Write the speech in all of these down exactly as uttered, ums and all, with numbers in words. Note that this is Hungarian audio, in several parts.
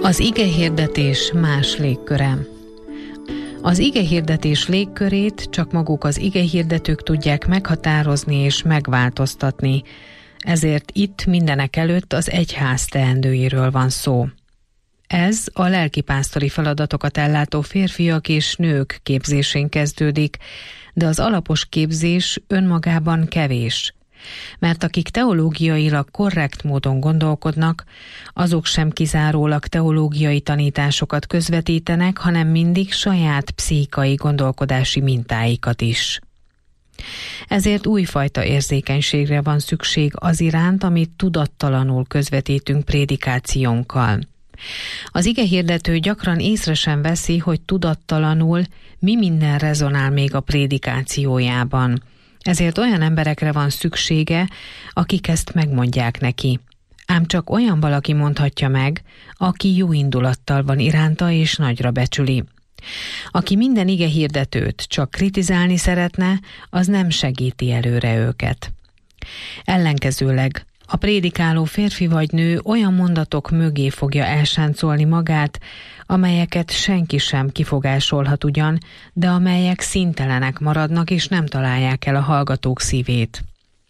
Az igehirdetés más légköre. Az igehirdetés légkörét csak maguk az igehirdetők tudják meghatározni és megváltoztatni, ezért itt mindenek előtt az egyház teendőiről van szó. Ez a lelkipásztori feladatokat ellátó férfiak és nők képzésén kezdődik, de az alapos képzés önmagában kevés, mert akik teológiailag korrekt módon gondolkodnak, azok sem kizárólag teológiai tanításokat közvetítenek, hanem mindig saját pszíkai gondolkodási mintáikat is. Ezért újfajta érzékenységre van szükség az iránt, amit tudattalanul közvetítünk prédikációnkkal. Az igehirdető gyakran észre sem veszi, hogy tudattalanul mi minden rezonál még a prédikációjában. Ezért olyan emberekre van szüksége, akik ezt megmondják neki. Ám csak olyan valaki mondhatja meg, aki jó indulattal van iránta és nagyra becsüli. Aki minden igehirdetőt csak kritizálni szeretne, az nem segíti előre őket. Ellenkezőleg a prédikáló férfi vagy nő olyan mondatok mögé fogja elsáncolni magát, amelyeket senki sem kifogásolhat ugyan, de amelyek színtelenek maradnak és nem találják el a hallgatók szívét.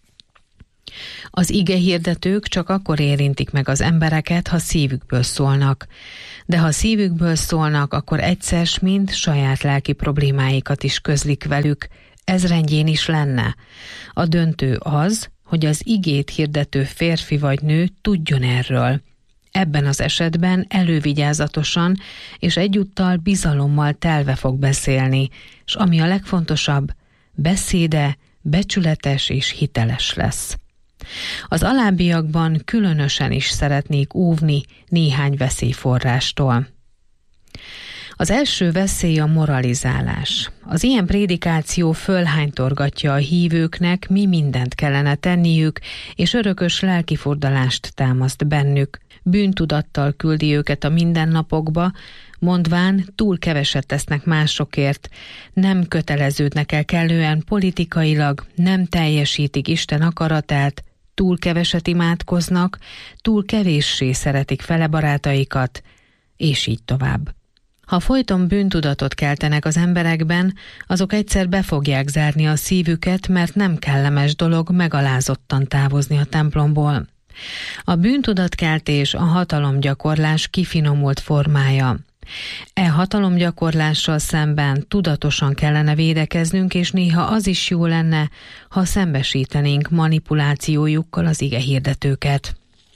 Az igehirdetők csak akkor érintik meg az embereket, ha szívükből szólnak, de ha szívükből szólnak, akkor egyszer mind saját lelki problémáikat is közlik velük, ez rendjén is lenne. A döntő az, hogy az igét hirdető férfi vagy nő tudjon erről. Ebben az esetben elővigyázatosan és egyúttal bizalommal telve fog beszélni, és ami a legfontosabb, beszéde becsületes és hiteles lesz. Az alábbiakban különösen is szeretnék óvni néhány veszélyforrástól. Az első veszély a moralizálás. Az ilyen prédikáció fölhánytorgatja a hívőknek, mi mindent kellene tenniük, és örökös lelkifordalást támaszt bennük. Bűntudattal küldi őket a mindennapokba, mondván túl keveset tesznek másokért, nem köteleződnek el kellően politikailag, nem teljesítik Isten akaratát, túl keveset imádkoznak, túl kevéssé szeretik fele barátaikat, és így tovább. Ha folyton bűntudatot keltenek az emberekben, azok egyszer be fogják zárni a szívüket, mert nem kellemes dolog megalázottan távozni a templomból. A bűntudatkeltés a hatalomgyakorlás kifinomult formája. E hatalomgyakorlással szemben tudatosan kellene védekeznünk, és néha az is jó lenne, ha szembesítenénk manipulációjukkal az igehirdetőket.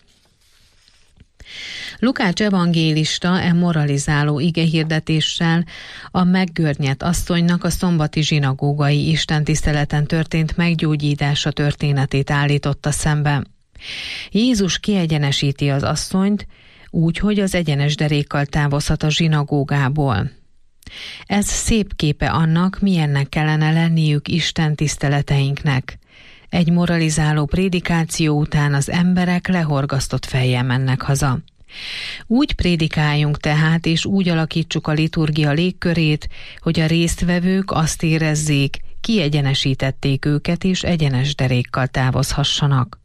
Lukács evangélista e moralizáló igehirdetéssel a meggörnyedt asszonynak a szombati zsinagógai istentiszteleten történt meggyógyítása történetét állította szembe. Jézus kiegyenesíti az asszonyt, úgy, hogy az egyenes derékkal távozhat a zsinagógából. Ez szép képe annak, milyennek kellene lenniük Isten tiszteleteinknek. Egy moralizáló prédikáció után az emberek lehorgasztott fejjel mennek haza. Úgy prédikáljunk tehát, és úgy alakítsuk a liturgia légkörét, hogy a résztvevők azt érezzék, kiegyenesítették őket, és egyenes derékkal távozhassanak.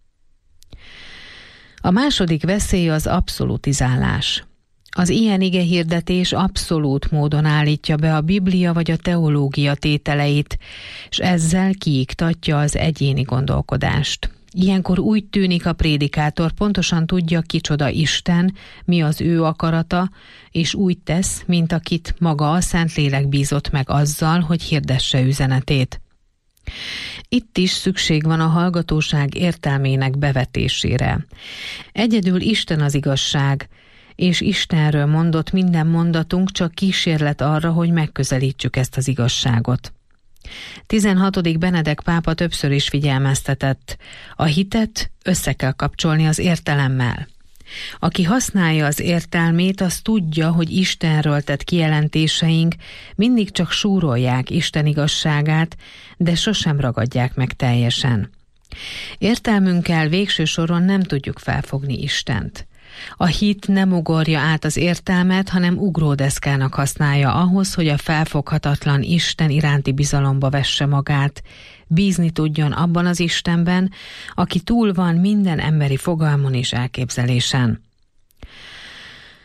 A második veszély az abszolutizálás. Az ilyen igehirdetés abszolút módon állítja be a Biblia vagy a teológia tételeit, és ezzel kiiktatja az egyéni gondolkodást. Ilyenkor úgy tűnik, a prédikátor pontosan tudja, kicsoda Isten, mi az ő akarata, és úgy tesz, mint akit maga a Szentlélek bízott meg azzal, hogy hirdesse üzenetét. Itt is szükség van a hallgatóság értelmének bevetésére. Egyedül Isten az igazság, és Istenről mondott minden mondatunk csak kísérlet arra, hogy megközelítsük ezt az igazságot. tizenhatodik Benedek pápa többször is figyelmeztetett, a hitet össze kell kapcsolni az értelemmel. Aki használja az értelmét, az tudja, hogy Istenről tett kijelentéseink mindig csak súrolják Isten igazságát, de sosem ragadják meg teljesen. Értelmünkkel végső soron nem tudjuk felfogni Istent. A hit nem ugorja át az értelmet, hanem ugródeszkának használja ahhoz, hogy a felfoghatatlan Isten iránti bizalomba vesse magát, bízni tudjon abban az Istenben, aki túl van minden emberi fogalmon és elképzelésen.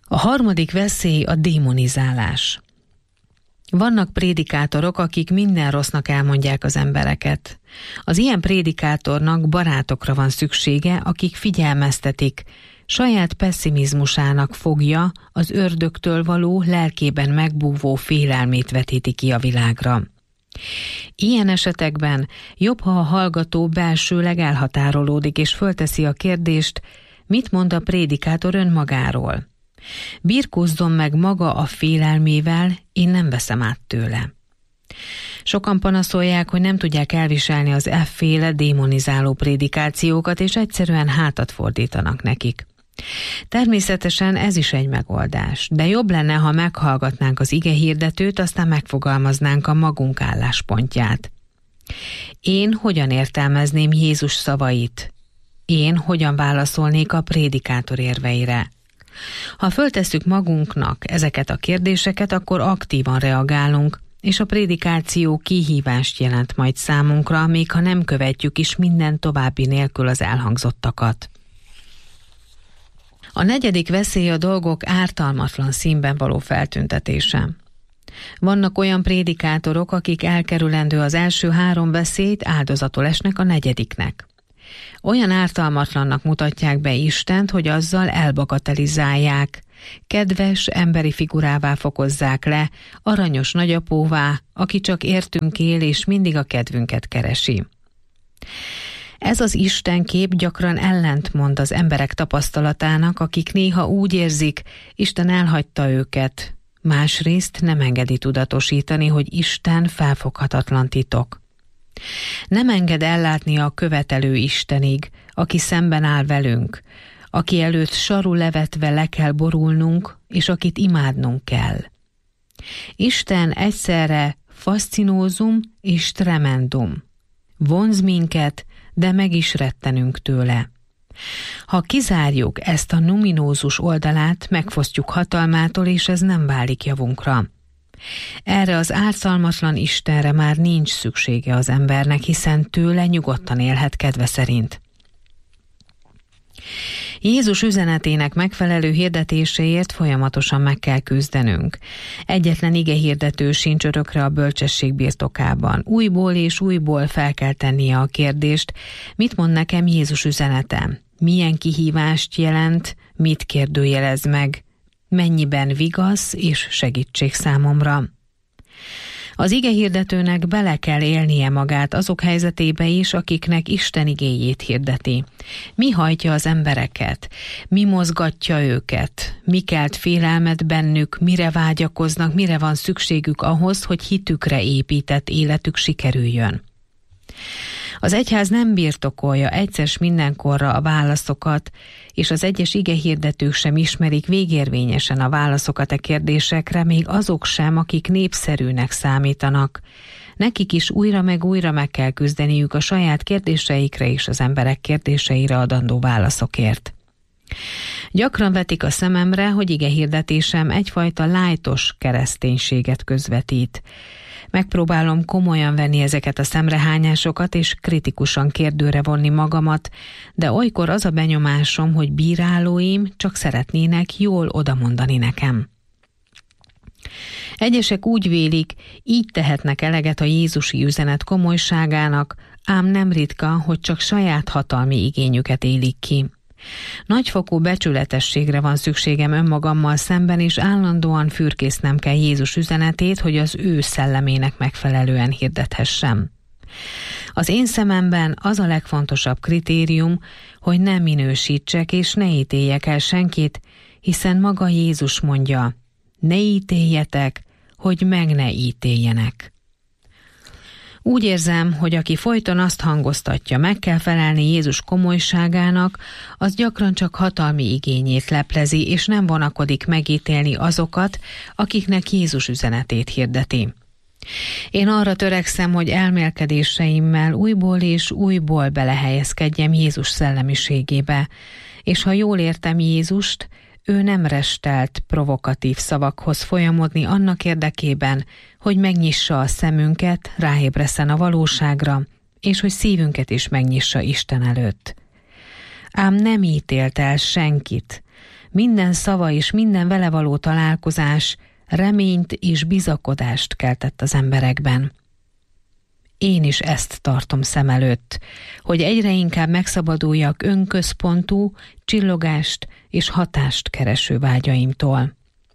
A harmadik veszély a démonizálás. Vannak prédikátorok, akik minden rossznak elmondják az embereket. Az ilyen prédikátornak barátokra van szüksége, akik figyelmeztetik, saját pesszimizmusának fogja, az ördögtől való, lelkében megbúvó félelmét vetíti ki a világra. Ilyen esetekben jobb, ha a hallgató belsőleg elhatárolódik és fölteszi a kérdést, mit mond a prédikátor önmagáról. Birkózzon meg maga a félelmével, én nem veszem át tőle. Sokan panaszolják, hogy nem tudják elviselni az efféle démonizáló prédikációkat, és egyszerűen hátat fordítanak nekik. Természetesen ez is egy megoldás, de jobb lenne, ha meghallgatnánk az igehirdetőt, aztán megfogalmaznánk a magunk álláspontját. Én hogyan értelmezném Jézus szavait? Én hogyan válaszolnék a prédikátor érveire? Ha föltesszük magunknak ezeket a kérdéseket, akkor aktívan reagálunk, és a prédikáció kihívást jelent majd számunkra, még ha nem követjük is minden további nélkül az elhangzottakat. A negyedik veszély a dolgok ártalmatlan színben való feltüntetése. Vannak olyan prédikátorok, akik elkerülendő az első három veszélyt, áldozatul esnek a negyediknek. Olyan ártalmatlannak mutatják be Istent, hogy azzal elbagatelizálják, kedves emberi figurává fokozzák le, aranyos nagyapóvá, aki csak értünk él és mindig a kedvünket keresi. Ez az istenkép gyakran ellentmond az emberek tapasztalatának, akik néha úgy érzik, Isten elhagyta őket, másrészt nem engedi tudatosítani, hogy Isten felfoghatatlan titok. Nem enged ellátni a követelő Istenig, aki szemben áll velünk, aki előtt saru levetve le kell borulnunk, és akit imádnunk kell. Isten egyszerre fascinózum és tremendum. Vonz minket, de meg is rettenünk tőle. Ha kizárjuk ezt a numinózus oldalát, megfosztjuk hatalmától, és ez nem válik javunkra. Erre az ártalmatlan Istenre már nincs szüksége az embernek, hiszen tőle nyugodtan élhet kedve szerint. Jézus üzenetének megfelelő hirdetéséért folyamatosan meg kell küzdenünk. Egyetlen igehirdető sincs örökre a bölcsesség birtokában. Újból és újból fel kell tennie a kérdést, mit mond nekem Jézus üzenete? Milyen kihívást jelent, mit kérdőjelez meg? Mennyiben vigasz és segítség számomra? Az igehirdetőnek bele kell élnie magát azok helyzetébe is, akiknek Isten igéjét hirdeti. Mi hajtja az embereket? Mi mozgatja őket? Mi kelt félelmet bennük? Mire vágyakoznak? Mire van szükségük ahhoz, hogy hitükre épített életük sikerüljön? Az egyház nem birtokolja egyszer mindenkorra a válaszokat, és az egyes igehirdetők sem ismerik végérvényesen a válaszokat a kérdésekre, még azok sem, akik népszerűnek számítanak. Nekik is újra meg újra meg kell küzdeniük a saját kérdéseikre és az emberek kérdéseire adandó válaszokért. Gyakran vetik a szememre, hogy igehirdetésem egyfajta lájtos kereszténységet közvetít. Megpróbálom komolyan venni ezeket a szemrehányásokat, és kritikusan kérdőre vonni magamat, de olykor az a benyomásom, hogy bírálóim csak szeretnének jól odamondani nekem. Egyesek úgy vélik, így tehetnek eleget a jézusi üzenet komolyságának, ám nem ritka, hogy csak saját hatalmi igényüket élik ki. Nagyfokú becsületességre van szükségem önmagammal szemben, és állandóan fürkésznem kell Jézus üzenetét, hogy az ő szellemének megfelelően hirdethessem. Az én szememben az a legfontosabb kritérium, hogy ne minősítsek és ne ítéljek el senkit, hiszen maga Jézus mondja, ne ítéljetek, hogy meg ne ítéljenek. Úgy érzem, hogy aki folyton azt hangoztatja, meg kell felelni Jézus komolyságának, az gyakran csak hatalmi igényét leplezi, és nem vonakodik megítélni azokat, akiknek Jézus üzenetét hirdeti. Én arra törekszem, hogy elmélkedéseimmel újból és újból belehelyezkedjem Jézus szellemiségébe, és ha jól értem Jézust, ő nem restelt provokatív szavakhoz folyamodni annak érdekében, hogy megnyissa a szemünket, ráébreszen a valóságra, és hogy szívünket is megnyissa Isten előtt. Ám nem ítélt el senkit, Minden szava és minden vele való találkozás reményt és bizakodást keltett az emberekben. Én is ezt tartom szem előtt, hogy egyre inkább megszabaduljak önközpontú, csillogást és hatást kereső vágyaimtól.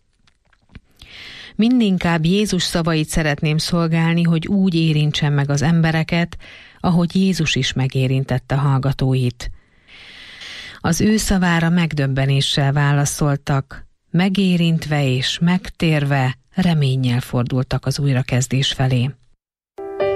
Mindinkább Jézus szavait szeretném szolgálni, hogy úgy érintsem meg az embereket, ahogy Jézus is megérintette hallgatóit. Az ő szavára megdöbbenéssel válaszoltak, megérintve és megtérve reménnyel fordultak az újrakezdés felé.